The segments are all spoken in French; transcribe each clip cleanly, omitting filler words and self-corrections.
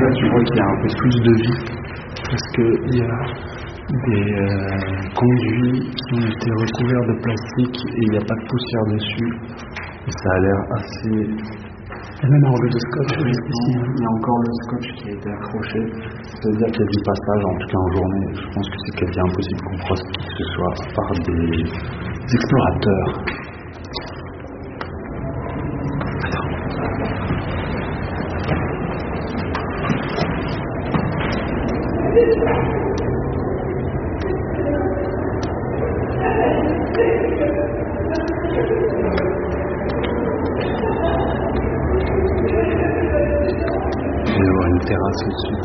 là, tu vois qu'il y a un peu plus de vie parce qu'il y a des conduits qui ont été recouverts de plastique et il n'y a pas de poussière dessus. Et ça a l'air assez... Il y a même un rouleau de scotch ici. Il y a encore le scotch qui a été accroché. C'est-à-dire qu'il y a du passage, en tout cas en journée. Je pense que c'est quasi impossible qu'on croise qui que ce soit par des explorateurs. Il va y avoir une terrasse au-dessus.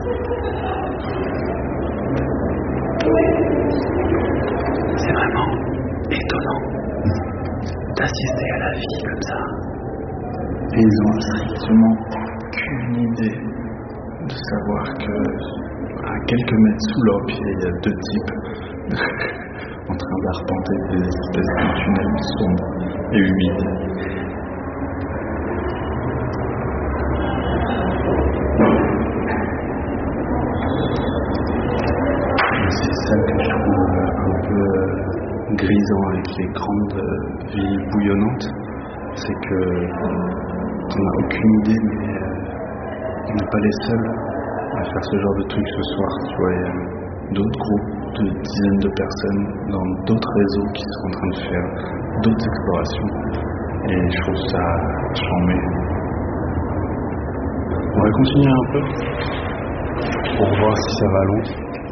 C'est vraiment étonnant d'assister à la vie comme ça. Et ils ont strictement aucune idée de savoir que à quelques mètres sous leurs pieds, il y a deux types en train d'arpenter des espèces de tunnels sombres et humides. C'est ça que je trouve un peu grisant avec les grandes villes bouillonnantes, c'est que on n'a aucune idée, mais on n'est pas les seuls à faire ce genre de truc ce soir. Tu vois, il y a d'autres groupes de dizaines de personnes dans d'autres réseaux qui sont en train de faire d'autres explorations, et je trouve ça charmé. On va continuer un peu pour voir si ça va long.